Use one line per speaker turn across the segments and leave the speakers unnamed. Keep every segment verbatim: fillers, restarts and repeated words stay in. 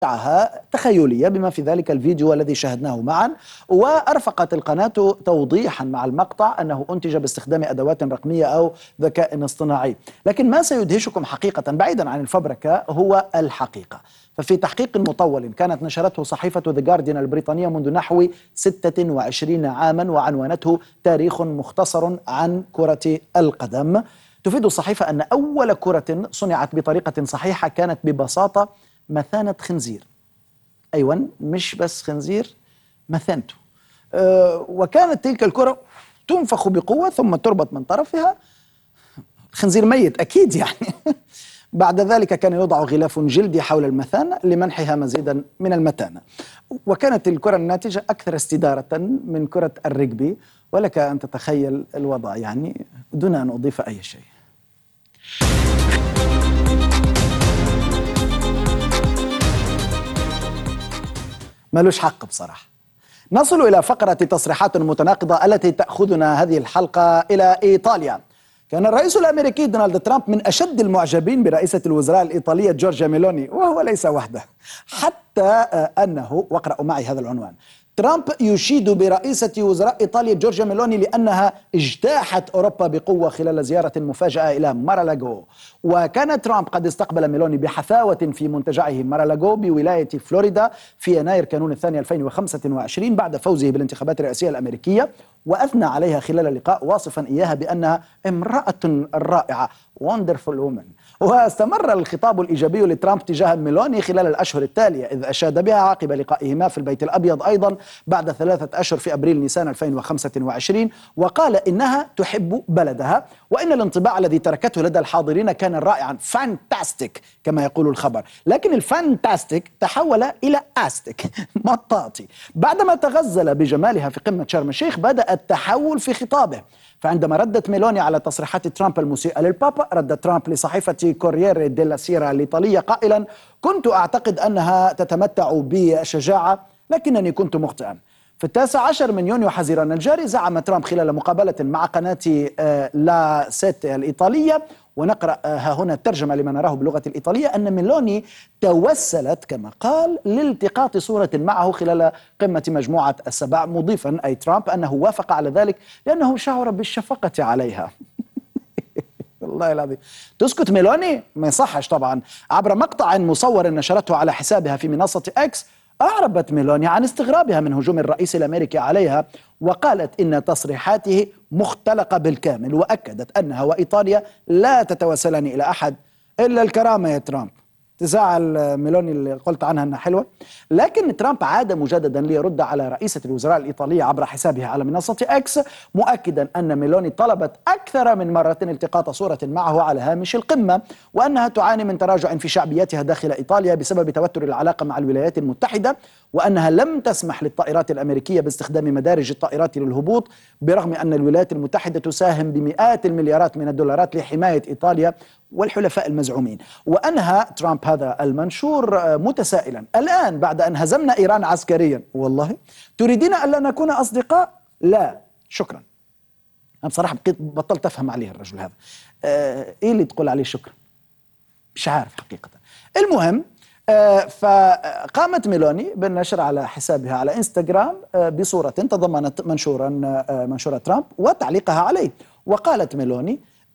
تخيلية بما في ذلك الفيديو الذي شاهدناه معا. وأرفقت القناة توضيحا مع المقطع أنه أنتج باستخدام أدوات رقمية أو ذكاء اصطناعي. لكن ما سيدهشكم حقيقة بعيدا عن الفبركة هو الحقيقة. ففي تحقيق مطول كانت نشرته صحيفة ذا جارديان البريطانية منذ نحو ستة وعشرين عاما وعنوانته تاريخ مختصر عن كرة القدم، تفيد الصحيفة أن أول كرة صنعت بطريقة صحيحة كانت ببساطة مثانة خنزير. أيوة، مش بس خنزير، مثانته. أه وكانت تلك الكرة تنفخ بقوة ثم تربط من طرفها، خنزير ميت أكيد يعني بعد ذلك كان يوضع غلاف جلدي حول المثانة لمنحها مزيدا من المتانة. وكانت الكرة الناتجة أكثر استدارة من كرة الرجبي، ولك أن تتخيل الوضع يعني دون أن أضيف أي شيء. مالوش حق بصراحة. نصل إلى فقرة تصريحات متناقضة التي تأخذنا هذه الحلقة إلى إيطاليا. كان الرئيس الأمريكي دونالد ترامب من أشد المعجبين برئيسة الوزراء الإيطالية جورجيا ميلوني، وهو ليس وحده، حتى أنه، واقرأوا معي هذا العنوان: ترامب يشيد برئيسة وزراء إيطاليا جورجيا ميلوني لأنها اجتاحت أوروبا بقوة خلال زيارة مفاجئة إلى مارالاغو. وكان ترامب قد استقبل ميلوني بحفاوة في منتجعه مارالاغو بولاية فلوريدا في يناير كانون الثاني ألفين وخمسة وعشرين بعد فوزه بالانتخابات الرئاسية الأمريكية، وأثنى عليها خلال اللقاء واصفا إياها بأنها امرأة رائعة wonderful woman. واستمر الخطاب الإيجابي لترامب تجاه ميلوني خلال الأشهر التالية، إذ أشاد بها عقب لقائهما في البيت الأبيض أيضا بعد ثلاثة أشهر في أبريل نيسان ألفين وخمسة وعشرين، وقال إنها تحب بلدها وإن الانطباع الذي تركته لدى الحاضرين كان رائعا، فانتاستيك كما يقول الخبر. لكن الفانتاستيك تحول إلى آستيك مطاطي. بعدما تغزل بجمالها في قمة شرم الشيخ بدأ التحول في خطابه، فعندما ردت ميلوني على تصريحات ترامب المسيئة للبابا، رد ترامب لصحيفة كوريير ديلا سيرا الإيطالية قائلا: كنت أعتقد أنها تتمتع بشجاعة لكنني كنت مخطئا. في التاسع عشر من يونيو حزيران الجاري زعم ترامب خلال مقابلة مع قناة لا سيت الإيطالية، ونقرأ ها هنا الترجمة لما نراه باللغة الإيطالية، أن ميلوني توسلت كما قال لالتقاط صورة معه خلال قمة مجموعة السبع، مضيفا أي ترامب أنه وافق على ذلك لأنه شعر بالشفقة عليها. والله العظيم تسكت ميلوني؟ ما يصحش طبعا. عبر مقطع مصور نشرته على حسابها في منصة إكس، أعربت ميلوني عن استغرابها من هجوم الرئيس الأمريكي عليها، وقالت إن تصريحاته مختلقة بالكامل، وأكدت أنها وإيطاليا لا تتوسلان إلى أحد إلا الكرامة يا ترامب. تزعل ميلوني اللي قلت عنها أنها حلوة. لكن ترامب عاد مجددا ليرد على رئيسة الوزراء الإيطالية عبر حسابها على منصة إكس، مؤكدا أن ميلوني طلبت أكثر من مرة التقاط صورة معه على هامش القمة، وأنها تعاني من تراجع في شعبيتها داخل إيطاليا بسبب توتر العلاقة مع الولايات المتحدة، وأنها لم تسمح للطائرات الأمريكية باستخدام مدارج الطائرات للهبوط، برغم أن الولايات المتحدة تساهم بمئات المليارات من الدولارات لحماية إيطاليا والحلفاء المزعومين. وأنهى ترامب هذا المنشور متسائلا: الآن بعد أن هزمنا إيران عسكريا، والله تريدين ألا نكون أصدقاء؟ لا شكرا. أنا بصراحة بطلت أفهم عليه الرجل هذا. آه إيه اللي تقول عليه شكرا؟ مش عارف حقيقة. المهم، آه فقامت ميلوني بالنشر على حسابها على إنستغرام آه بصورة تضمنت منشورا آه منشور ترامب وتعليقها عليه. وقالت ميلوني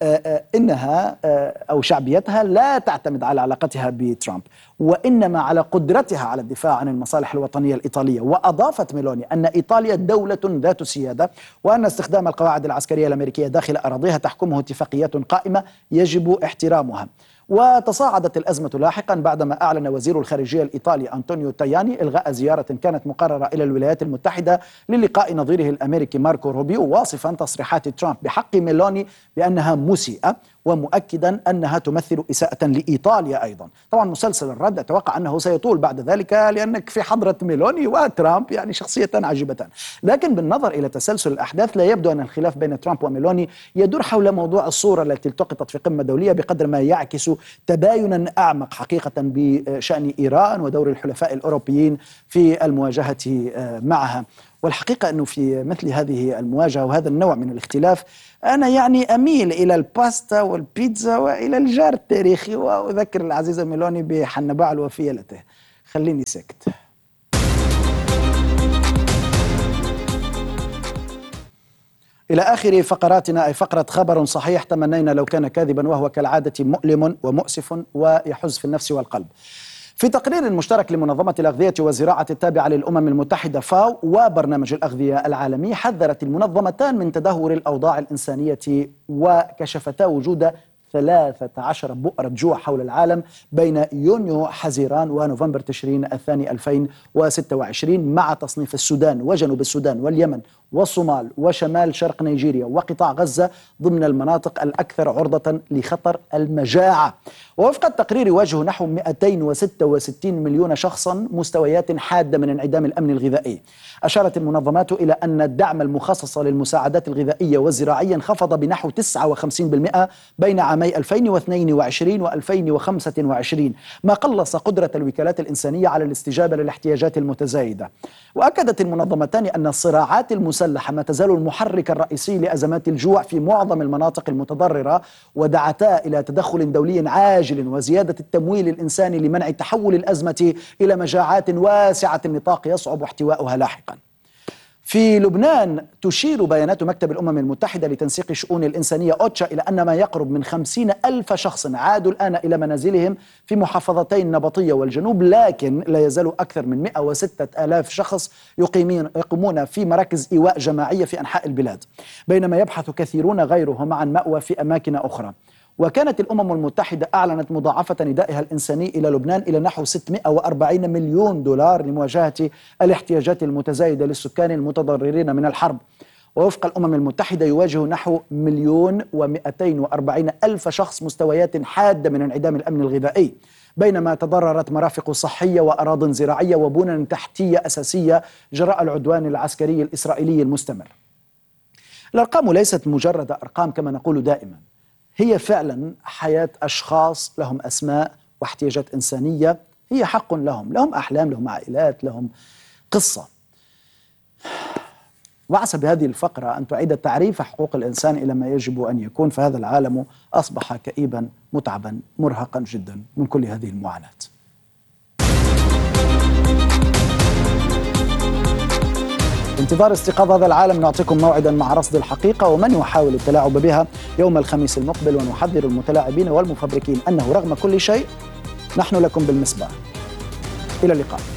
إنها أو شعبيتها لا تعتمد على علاقتها بترامب، وإنما على قدرتها على الدفاع عن المصالح الوطنية الإيطالية. وأضافت ميلوني أن إيطاليا دولة ذات سيادة، وأن استخدام القواعد العسكرية الأمريكية داخل أراضيها تحكمه اتفاقيات قائمة يجب احترامها. وتصاعدت الأزمة لاحقا بعدما أعلن وزير الخارجية الإيطالي أنطونيو تاياني إلغاء زيارة كانت مقررة إلى الولايات المتحدة للقاء نظيره الأمريكي ماركو روبيو، واصفا تصريحات ترامب بحق ميلوني بأنها مسيئة، ومؤكدا أنها تمثل إساءة لإيطاليا أيضا. طبعا مسلسل الرد أتوقع أنه سيطول بعد ذلك، لأنك في حضرة ميلوني وترامب يعني شخصية عجيبة. لكن بالنظر إلى تسلسل الأحداث لا يبدو أن الخلاف بين ترامب وميلوني يدور حول موضوع الصورة التي التقطت في قمة دولية، بقدر ما يعكس تباينا أعمق حقيقة بشأن إيران ودور الحلفاء الأوروبيين في المواجهة معها. والحقيقة أنه في مثل هذه المواجهة وهذا النوع من الاختلاف أنا يعني أميل إلى الباستا والبيتزا وإلى الجار التاريخي، وأذكر العزيزة ميلوني بحنباع الوفية لته. خليني ساكت. إلى آخر فقراتنا، أي فقرة خبر صحيح تمنينا لو كان كاذبا، وهو كالعادة مؤلم ومؤسف ويحز في النفس والقلب. في تقرير مشترك لمنظمة الأغذية والزراعة التابعة للأمم المتحدة فاو وبرنامج الأغذية العالمي، حذرت المنظمتان من تدهور الأوضاع الإنسانية وكشفتا وجود ثلاثة عشر بؤرة جوع حول العالم بين يونيو حزيران ونوفمبر تشرين الثاني ألفين وستة وعشرين، مع تصنيف السودان وجنوب السودان واليمن والصومال وشمال شرق نيجيريا وقطاع غزة ضمن المناطق الأكثر عرضة لخطر المجاعة. ووفق التقرير يواجه نحو مئتين وستة وستين مليون شخصا مستويات حادة من انعدام الأمن الغذائي. أشارت المنظمات إلى أن الدعم المخصص للمساعدات الغذائية والزراعية انخفض بنحو تسعة وخمسين بالمئة بين عامي ألفين واثنين وعشرين وألفين وخمسة وعشرين، ما قلص قدرة الوكالات الإنسانية على الاستجابة للاحتياجات المتزايدة. وأكدت المنظمتان أن الصراعات المسلحة ما تزال المحرك الرئيسي لأزمات الجوع في معظم المناطق المتضررة، ودعتا إلى تدخل دولي عاجل وزيادة التمويل الإنساني لمنع تحول الأزمة إلى مجاعات واسعة النطاق يصعب احتوائها لاحقا. في لبنان تشير بيانات مكتب الأمم المتحدة لتنسيق الشؤون الإنسانية أوتشا إلى أن ما يقرب من خمسين ألف شخص عادوا الآن إلى منازلهم في محافظتي النبطية والجنوب، لكن لا يزال أكثر من مئة وستة آلاف شخص يقيمين يقومون في مراكز إيواء جماعية في أنحاء البلاد، بينما يبحث كثيرون غيرهم عن مأوى في أماكن أخرى. وكانت الأمم المتحدة أعلنت مضاعفة ندائها الإنساني إلى لبنان إلى نحو ستمئة وأربعين مليون دولار لمواجهة الاحتياجات المتزايدة للسكان المتضررين من الحرب. ووفق الأمم المتحدة يواجه نحو مليون ومئتين وأربعين ألف شخص مستويات حادة من انعدام الأمن الغذائي، بينما تضررت مرافق صحية وأراضٍ زراعية وبنى تحتية أساسية جراء العدوان العسكري الإسرائيلي المستمر. الأرقام ليست مجرد أرقام كما نقول دائما، هي فعلا حياة أشخاص لهم أسماء واحتياجات إنسانية، هي حق لهم، لهم أحلام، لهم عائلات، لهم قصة. وعسى بهذه الفقرة أن تعيد تعريف حقوق الإنسان إلى ما يجب أن يكون، فهذا العالم أصبح كئيبا متعبا مرهقا جدا من كل هذه المعاناة. بانتظار استيقاظ هذا العالم نعطيكم موعدا مع رصد الحقيقة ومن يحاول التلاعب بها يوم الخميس المقبل، ونحذر المتلاعبين والمفبركين أنه رغم كل شيء نحن لكم بالمصباح. إلى اللقاء.